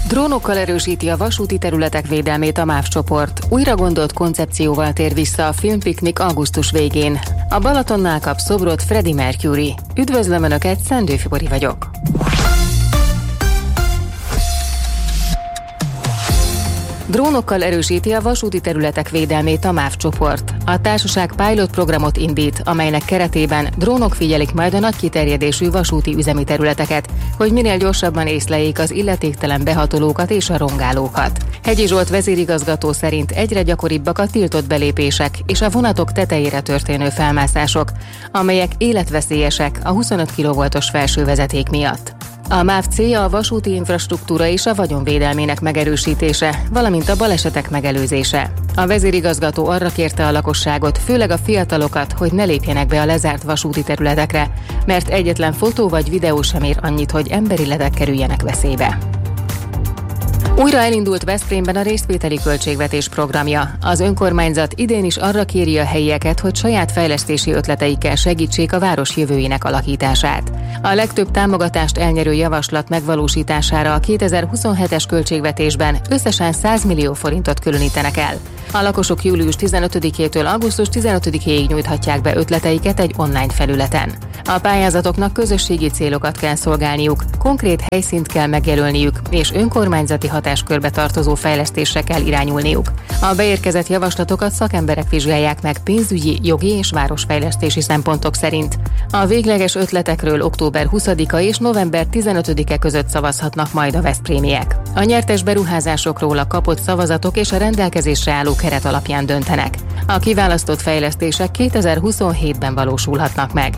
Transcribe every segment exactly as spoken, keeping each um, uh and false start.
Drónokkal erősíti a vasúti területek védelmét a MÁV csoport. Újra gondolt koncepcióval tér vissza a filmpiknik augusztus végén. A Balatonnál kap szobrot Freddie Mercury. Üdvözlöm Önöket, Szendő Fibori vagyok. Drónokkal erősíti a vasúti területek védelmét a MÁV csoport. A társaság pilot programot indít, amelynek keretében drónok figyelik majd a nagy kiterjedésű vasúti üzemi területeket, hogy minél gyorsabban észleljék az illetéktelen behatolókat és a rongálókat. Hegyi Zsolt vezérigazgató szerint egyre gyakoribbak a tiltott belépések és a vonatok tetejére történő felmászások, amelyek életveszélyesek a huszonöt kilovoltos felső vezeték miatt. A MÁV célja a vasúti infrastruktúra és a vagyonvédelmének megerősítése, valamint a balesetek megelőzése. A vezérigazgató arra kérte a lakosságot, főleg a fiatalokat, hogy ne lépjenek be a lezárt vasúti területekre, mert egyetlen fotó vagy videó sem ér annyit, hogy emberéletek kerüljenek veszélybe. Újra elindult Veszprémben a részvételi költségvetés programja. Az önkormányzat idén is arra kéri a helyieket, hogy saját fejlesztési ötleteikkel segítsék a város jövőjének alakítását. A legtöbb támogatást elnyerő javaslat megvalósítására a kétezer-huszonhetes költségvetésben összesen száz millió forintot különítenek el. A lakosok július tizenötödikétől augusztus tizenötödikéig nyújthatják be ötleteiket egy online felületen. A pályázatoknak közösségi célokat kell szolgálniuk, konkrét helyszínt kell megjelölniük, és önkormányzati hatáskörbe tartozó fejlesztésre kell irányulniuk. A beérkezett javaslatokat szakemberek vizsgálják meg pénzügyi, jogi és városfejlesztési szempontok szerint. A végleges ötletekről október huszadika és november tizenötödike között szavazhatnak majd a veszprémiek. A nyertes beruházásokról a kapott szavazatok és a rendelkezésre álló keret alapján döntenek. A kiválasztott fejlesztések kétezer-huszonhétben valósulhatnak meg.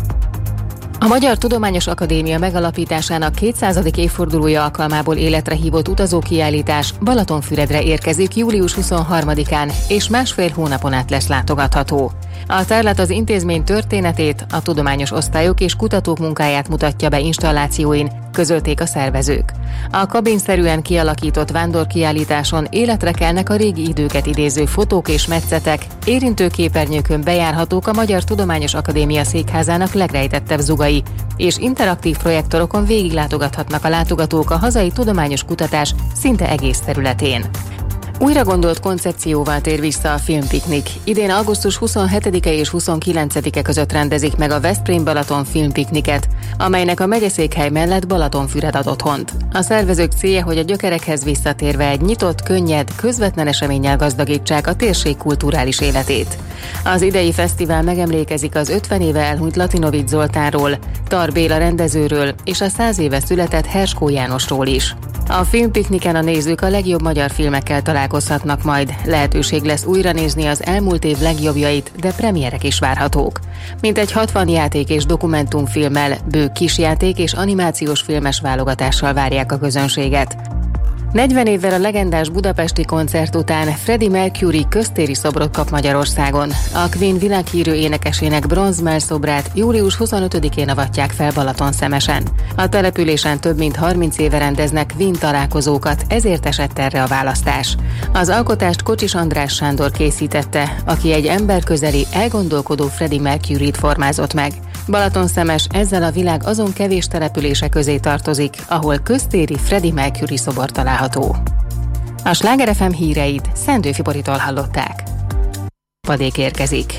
A Magyar Tudományos Akadémia megalapításának kétszázadik évfordulója alkalmából életre hívott utazókiállítás Balatonfüredre érkezik július huszonharmadikán, és másfél hónapon át lesz látogatható. A tárlat az intézmény történetét, a tudományos osztályok és kutatók munkáját mutatja be installációin, közölték a szervezők. A kabinszerűen kialakított vándorkiállításon életre kelnek a régi időket idéző fotók és metszetek, érintő képernyőkön bejárhatók a Magyar Tudományos Akadémia székházának legrejtettebb zugai, és interaktív projektorokon végiglátogathatnak a látogatók a hazai tudományos kutatás szinte egész területén. Újra gondolt koncepcióval tér vissza a filmpiknik. Idén augusztus huszonhetedike és huszonkilencedike között rendezik meg a Veszprém-Balaton filmpikniket, amelynek a megyeszékhely mellett Balatonfüred ad otthont. A szervezők célja, hogy a gyökerekhez visszatérve egy nyitott, könnyed, közvetlen eseménnyel gazdagítsák a térség kulturális életét. Az idei fesztivál megemlékezik az ötven éve elhunyt Latinovics Zoltánról, Tar Béla rendezőről és a száz éve született Herskó Jánosról is. A filmpikniken a nézők a legjobb magyar filmekkel találkozhatnak majd. Lehetőség lesz újra nézni az elmúlt év legjobbjait, de premierek is várhatók. Mintegy hatvan játék és dokumentumfilmmel, bők kisjáték és animációs filmes válogatással várják a közönséget. negyven évvel a legendás budapesti koncert után Freddie Mercury köztéri szobrot kap Magyarországon. A Queen világhírű énekesének bronzmell szobrát július huszonötödikén avatják fel Balatonszemesen. A településen több mint harminc éve rendeznek Queen találkozókat, ezért esett erre a választás. Az alkotást Kocsis András Sándor készítette, aki egy emberközeli, elgondolkodó Freddie Mercuryt formázott meg. Balatonszermes ezzel a világ azon kevés települése közé tartozik, ahol köztéri Freddie Mercury szobor található. A Sláger ef em híreit Szendő Fiboritól hallották. Padék érkezik.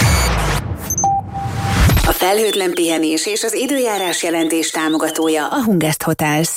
A felhőtlen pihenés és az időjárás jelentés támogatója a Hungest Hotels.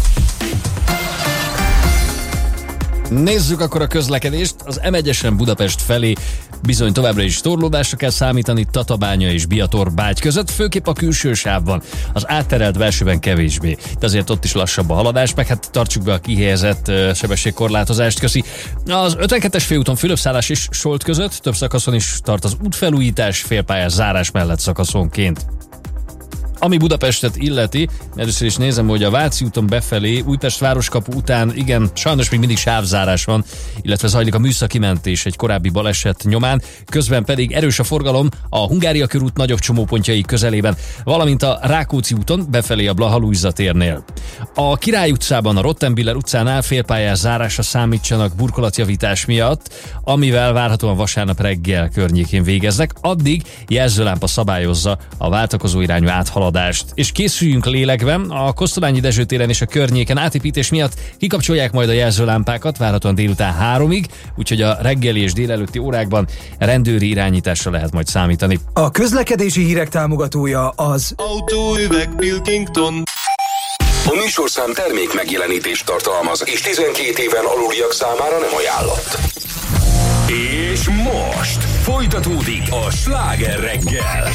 Nézzük akkor a közlekedést. Az em egyesen Budapest felé bizony továbbra is torlódásra kell számítani Tatabánya és Biator-Bágy között, főképp a külső sávban, az átterelt belsőben kevésbé. De azért ott is lassabb a haladás, meg hát tartsuk be a kihelyezett uh, sebességkorlátozást, köszi. Az ötvenkettes főúton Fülöpszállás és Solt között több szakaszon is tart az útfelújítás, félpályás zárás mellett szakaszonként. Ami Budapestet illeti, először is nézem, hogy a Váci úton befelé, Újpest városkapu után, igen, sajnos még mindig sávzárás van, illetve zajlik a műszaki mentés egy korábbi baleset nyomán, közben pedig erős a forgalom a Hungária körút nagyobb csomópontjai közelében, valamint a Rákóczi úton befelé a Blaha-Lujza térnél. A Király utcában, a Rottenbiller utcánál félpályás zárásra számítsanak burkolatjavítás miatt, amivel várhatóan vasárnap reggel környékén végeznek, addig jelzőlámpa szabályozza a váltakozó irányú áthaladást haladást. És készüljünk lélekben, a Kosztolányi Dezső téren és a környéken átépítés miatt kikapcsolják majd a jelzőlámpákat, várhatóan délután háromig, úgyhogy a reggeli és délelőtti órákban rendőri irányításra lehet majd számítani. A közlekedési hírek támogatója az Autóüveg Pilkington. A műsorszám termék megjelenítést tartalmaz, és tizenkét éven aluliak számára nem ajánlott. És most folytatódik a Sláger reggel.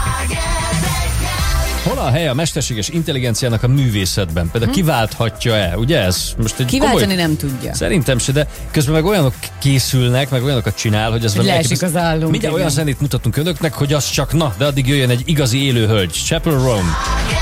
Hol a hely a mesterséges intelligenciának a művészetben? Például hm? kiválthatja-e, ugye ez? Most egy Kiváltani komoly... nem tudja. Szerintem se, de közben meg olyanok készülnek, meg olyanokat csinál, hogy ez hogy leesik az állunk. Mindjárt olyan zenét mutatunk önöknek, hogy az csak na, de addig jöjjön egy igazi élő hölgy. Chappell Roan.